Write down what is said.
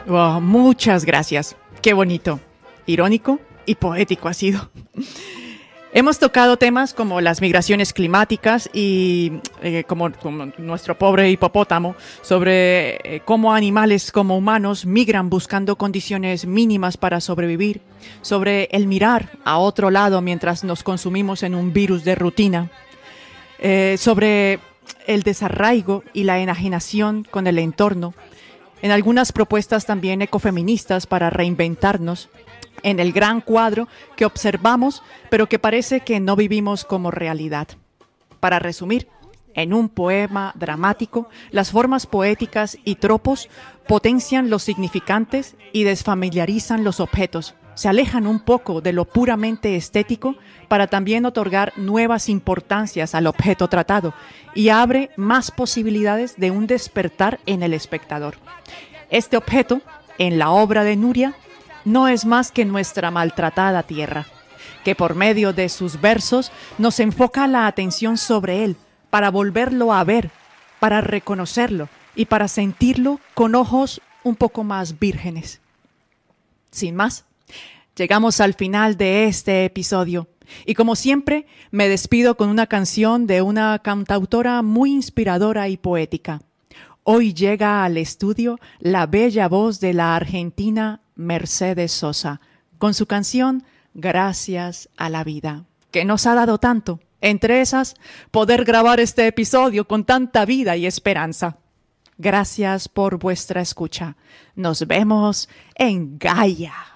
Wow, muchas gracias. Qué bonito, irónico y poético ha sido. Hemos tocado temas como las migraciones climáticas y como nuestro pobre hipopótamo, sobre cómo animales como humanos migran buscando condiciones mínimas para sobrevivir, sobre el mirar a otro lado mientras nos consumimos en un virus de rutina, sobre el desarraigo y la enajenación con el entorno, en algunas propuestas también ecofeministas para reinventarnos, en el gran cuadro que observamos, pero que parece que no vivimos como realidad. Para resumir, en un poema dramático, las formas poéticas y tropos potencian los significantes y desfamiliarizan los objetos. Se alejan un poco de lo puramente estético para también otorgar nuevas importancias al objeto tratado y abre más posibilidades de un despertar en el espectador. Este objeto, en la obra de Nuria, no es más que nuestra maltratada tierra, que por medio de sus versos nos enfoca la atención sobre él, para volverlo a ver, para reconocerlo y para sentirlo con ojos un poco más vírgenes. Sin más, llegamos al final de este episodio y como siempre me despido con una canción de una cantautora muy inspiradora y poética. Hoy llega al estudio la bella voz de la argentina Mercedes Sosa, con su canción Gracias a la vida, que nos ha dado tanto. Entre esas, poder grabar este episodio con tanta vida y esperanza. Gracias por vuestra escucha. Nos vemos en Gaia.